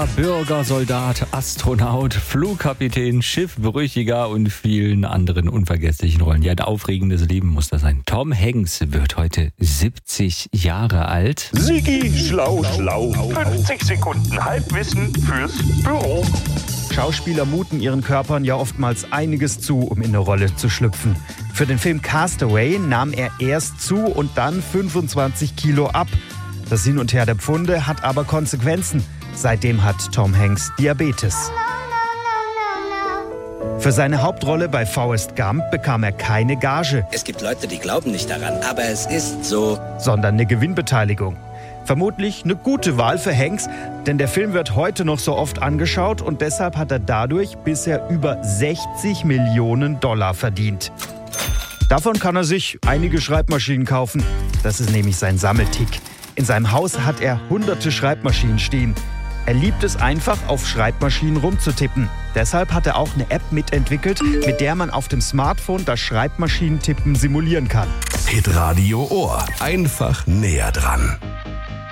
Musiker, Bürger, Soldat, Astronaut, Flugkapitän, Schiffbrüchiger und vielen anderen unvergesslichen Rollen. Ja, ein aufregendes Leben muss das sein. Tom Hanks wird heute 70 Jahre alt. Sigi, schlau, schlau. 50 Sekunden Halbwissen fürs Büro. Schauspieler muten ihren Körpern ja oftmals einiges zu, um in eine Rolle zu schlüpfen. Für den Film Castaway nahm er erst zu und dann 25 Kilo ab. Das Hin und Her der Pfunde hat aber Konsequenzen. Seitdem hat Tom Hanks Diabetes. Für seine Hauptrolle bei Forrest Gump bekam er keine Gage. Es gibt Leute, die glauben nicht daran, aber es ist so. Sondern eine Gewinnbeteiligung. Vermutlich eine gute Wahl für Hanks, denn der Film wird heute noch so oft angeschaut und deshalb hat er dadurch bisher über 60 Millionen Dollar verdient. Davon kann er sich einige Schreibmaschinen kaufen. Das ist nämlich sein Sammeltick. In seinem Haus hat er hunderte Schreibmaschinen stehen. Er liebt es einfach, auf Schreibmaschinen rumzutippen. Deshalb hat er auch eine App mitentwickelt, mit der man auf dem Smartphone das Schreibmaschinentippen simulieren kann. Hitradio Ohr. Einfach näher dran.